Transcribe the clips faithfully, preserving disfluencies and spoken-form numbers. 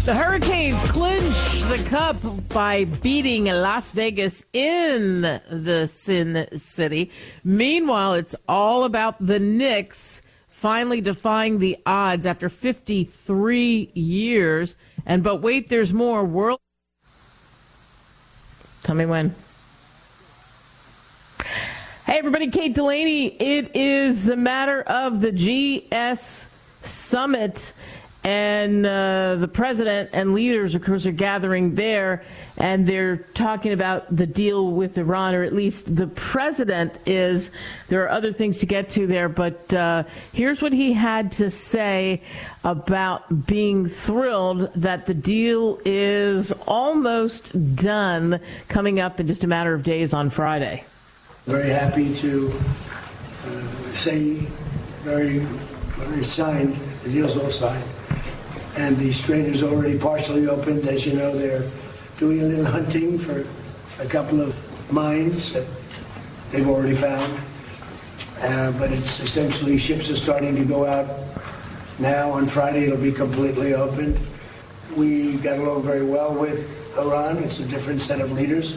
The Hurricanes clinch the cup by beating Las Vegas in the Sin City. Meanwhile, it's all about the Knicks finally defying the odds after fifty-three years. And but wait, there's more. World. Tell me when. Hey, everybody, Kate Delaney. It is a matter of the G S Summit. And uh, the president and leaders, of course, are gathering there, and they're talking about the deal with Iran, or at least the president is. There are other things to get to there, but uh, here's what he had to say about being thrilled that the deal is almost done, coming up in just a matter of days on Friday. Very happy to uh, say very, very signed, the deal's all signed. And the strait is already partially opened. As you know, they're doing a little hunting for a couple of mines that they've already found. Uh, but it's essentially, ships are starting to go out now. On Friday, it'll be completely opened. We got along very well with Iran. It's a different set of leaders.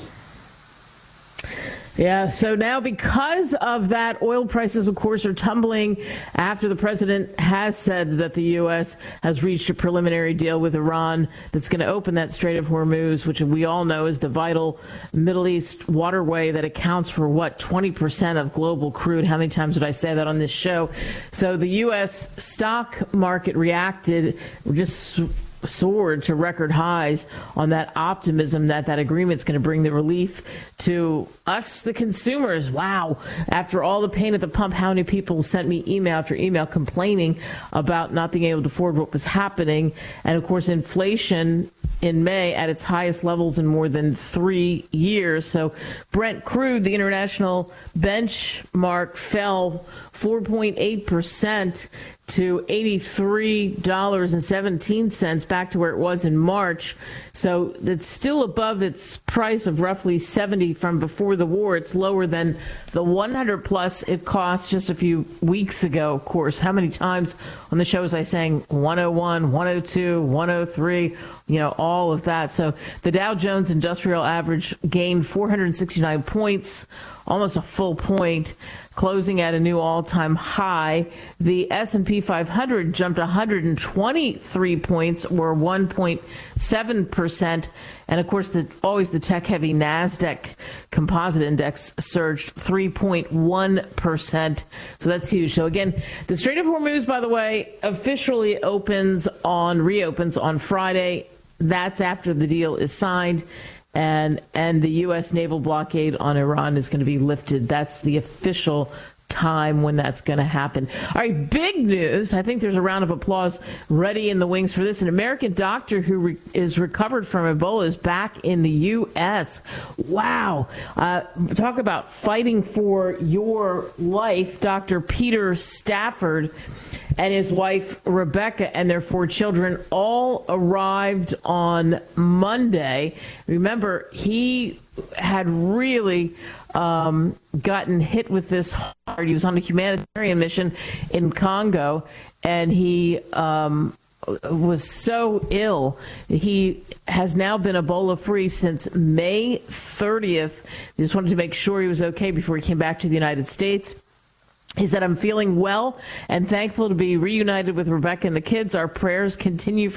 Yeah, so now because of that, oil prices, of course, are tumbling after the president has said that the U S has reached a preliminary deal with Iran that's going to open that Strait of Hormuz, which we all know is the vital Middle East waterway that accounts for, what, twenty percent of global crude. How many times did I say that on this show? So the U S stock market reacted just soared to record highs on that optimism that that agreement's going to bring the relief to us, the consumers. Wow. After all the pain at the pump, how many people sent me email after email complaining about not being able to afford what was happening? And of course, inflation in May at its highest levels in more than three years. So Brent crude, the international benchmark, fell four point eight percent to eighty-three dollars and seventeen cents, back to where it was in March. So it's still above its price of roughly seventy from before the war. It's lower than the one hundred plus it cost just a few weeks ago, of course. How many times on the show was I saying one oh one, one oh two, one oh three, you know, all of that. So the Dow Jones Industrial Average gained four hundred sixty-nine points, almost a full point, closing at a new all-time high. The S and P five hundred jumped one hundred twenty-three points, or one point seven percent. And, of course, the, always the tech-heavy NASDAQ Composite Index surged three point one percent. So that's huge. So, again, the Strait of Hormuz, by the way, officially opens on, reopens on Friday. That's after the deal is signed. And and the U S naval blockade on Iran is going to be lifted. That's the official time when that's going to happen. All right, big news. I think there's a round of applause ready in the wings for this. An American doctor who re- is recovered from Ebola is back in the U S. Wow. Uh, talk about fighting for your life. Doctor Peter Stafford and his wife Rebecca and their four children all arrived on Monday. Remember, he had really um, gotten hit with this hard. He was on a humanitarian mission in Congo, and he um, was so ill. He has now been Ebola-free since May thirtieth. He just wanted to make sure he was okay before he came back to the United States. He said, "I'm feeling well and thankful to be reunited with Rebecca and the kids. Our prayers continue for